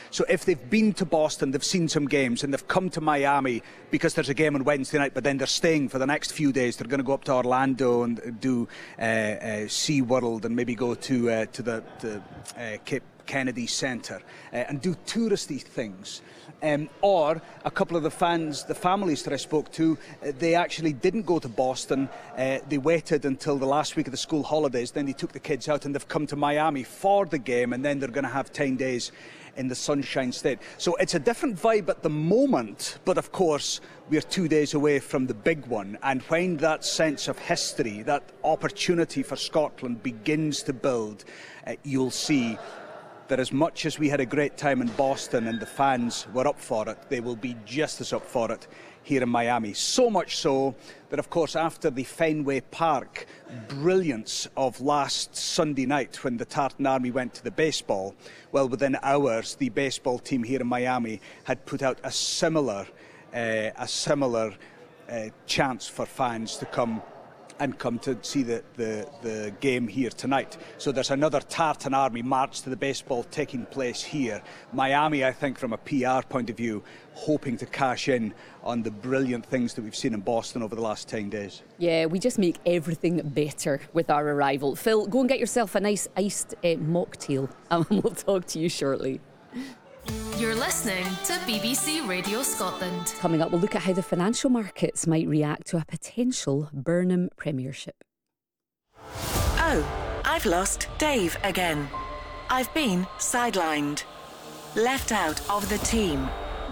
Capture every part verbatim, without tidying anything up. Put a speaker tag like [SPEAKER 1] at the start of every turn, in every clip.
[SPEAKER 1] So if they've been to Boston, they've seen some games, and they've come to Miami because there's a game on Wednesday night, but then they're staying for the next few days. They're going to go up to Orlando and do uh, uh, SeaWorld and maybe go to uh, to the, the uh, Cape Kennedy Centre uh, and do touristy things. Um, or a couple of the fans, the families that I spoke to, uh, they actually didn't go to Boston. Uh, they waited until the last week of the school holidays, then they took the kids out and they've come to Miami for the game, and then they're going to have ten days in the Sunshine State. So it's a different vibe at the moment, but of course we're two days away from the big one, and when that sense of history, that opportunity for Scotland begins to build, uh, you'll see that as much as we had a great time in Boston and the fans were up for it, they will be just as up for it here in Miami. So much so that, of course, after the Fenway Park brilliance of last Sunday night when the Tartan Army went to the baseball, well, within hours, the baseball team here in Miami had put out a similar, uh, a similar uh, chance for fans to come and come to see the, the, the game here tonight. So there's another Tartan Army march to the baseball taking place here. Miami, I think, from a P R point of view, hoping to cash in on the brilliant things that we've seen in Boston over the last ten days.
[SPEAKER 2] Yeah, we just make everything better with our arrival. Phil, go and get yourself a nice iced uh, mocktail, and we'll talk to you shortly.
[SPEAKER 3] You're listening to B B C Radio Scotland.
[SPEAKER 2] Coming up, we'll look at how the financial markets might react to a potential Burnham Premiership.
[SPEAKER 4] Oh, I've lost Dave again. I've been sidelined. Left out of the team.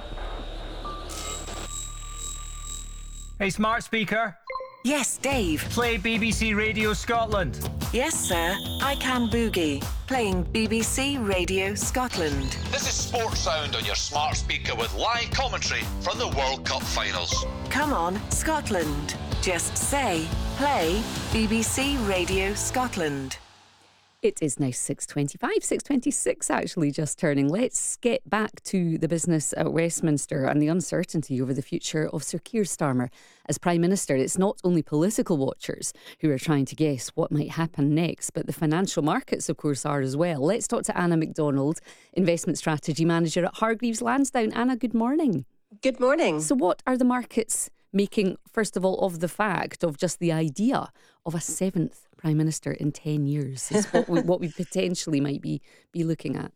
[SPEAKER 5] Hey, smart speaker.
[SPEAKER 4] Yes, Dave.
[SPEAKER 5] Play B B C Radio Scotland.
[SPEAKER 4] Yes, sir. I can boogie. Playing B B C Radio Scotland.
[SPEAKER 6] This is Sports Sound on your smart speaker with live commentary from the World Cup finals.
[SPEAKER 4] Come on, Scotland. Just say, play B B C Radio Scotland.
[SPEAKER 2] It is now six twenty-five, six twenty-six actually just turning. Let's get back to the business at Westminster and the uncertainty over the future of Sir Keir Starmer as Prime Minister. It's not only political watchers who are trying to guess what might happen next, but the financial markets, of course, are as well. Let's talk to Anna MacDonald, Investment Strategy Manager at Hargreaves Lansdown. Anna, good morning.
[SPEAKER 7] Good morning.
[SPEAKER 2] So what are the markets making, first of all, of the fact of just the idea of a seventh Prime Minister in ten years is what we, what we potentially might be, be looking at?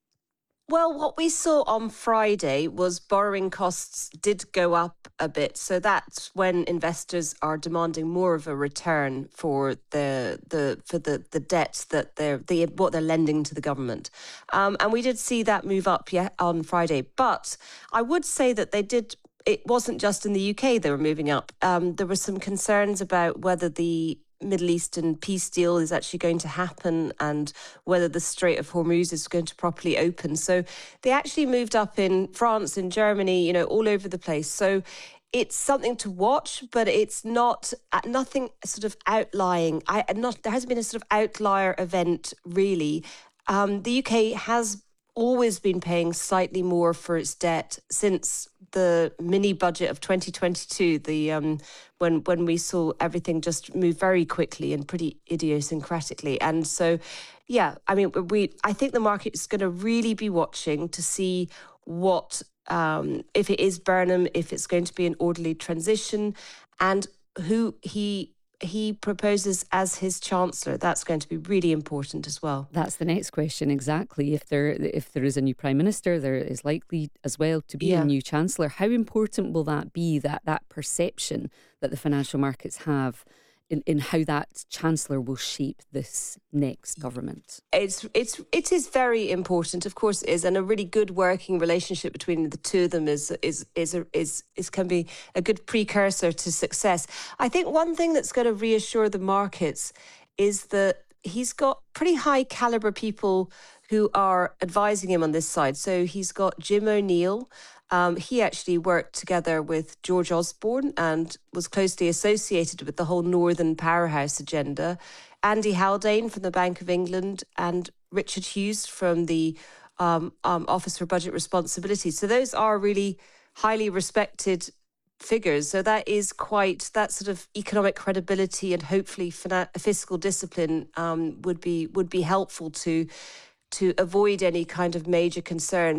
[SPEAKER 7] Well, what we saw on Friday was borrowing costs did go up a bit. So that's when investors are demanding more of a return for the the for the, the debt that they're the what they're lending to the government. Um, and we did see that move up yeah, on Friday. But I would say that they did. It wasn't just in the U K they were moving up. Um, there were some concerns about whether the Middle Eastern peace deal is actually going to happen and whether the Strait of Hormuz is going to properly open. So they actually moved up in France, in Germany, you know, all over the place. So it's something to watch, but it's not nothing sort of outlying. I not there hasn't been a sort of outlier event really. Um, the U K has always been paying slightly more for its debt since the mini budget of twenty twenty-two, the um, when when we saw everything just move very quickly and pretty idiosyncratically. And so, yeah, I mean, we I think the market is going to really be watching to see what um, if it is Burnham, if it's going to be an orderly transition, and who he. he proposes as his Chancellor. That's going to be really important as well.
[SPEAKER 2] That's the next question, exactly. If there if there is a new Prime Minister, there is likely as well to be yeah. a new Chancellor. How important will that be, that that perception that the financial markets have in, in how that Chancellor will shape this next government?
[SPEAKER 7] It's it's it is very important, of course it is, and a really good working relationship between the two of them is is is is is, is can be a good precursor to success. I think one thing that's going to reassure the markets is that he's got pretty high caliber people who are advising him on this side. So he's got Jim O'Neill. Um, he actually worked together with George Osborne and was closely associated with the whole Northern Powerhouse agenda. Andy Haldane from the Bank of England and Richard Hughes from the um, um, Office for Budget Responsibility. So those are really highly respected figures. So that is quite, that sort of economic credibility and hopefully fina- fiscal discipline um, would be would be helpful to to avoid any kind of major concerns.